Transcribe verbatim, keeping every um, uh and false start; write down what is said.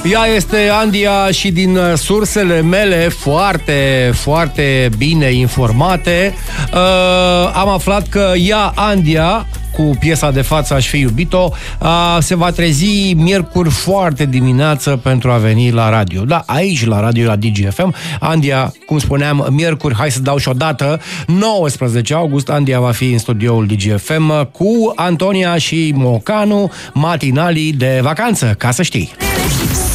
Ea este Andia și din sursele mele foarte, foarte bine informate uh, am aflat că ea, Andia, cu piesa de față Aș fi iubit-o, uh, se va trezi miercuri foarte dimineață pentru a veni la radio. Da, aici la radio, la D G F M. Andia, cum spuneam, miercuri, hai să dau și o dată, nouăsprezece august, Andia va fi în studioul D G F M cu Antonia și Mocanu, matinalii de vacanță, ca să știi.